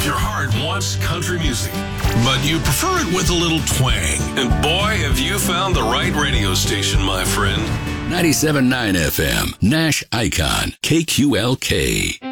Your heart wants country music, but you prefer it with a little twang. And boy, have you found the right radio station, my friend. 97.9 FM, Nash Icon, KQLK.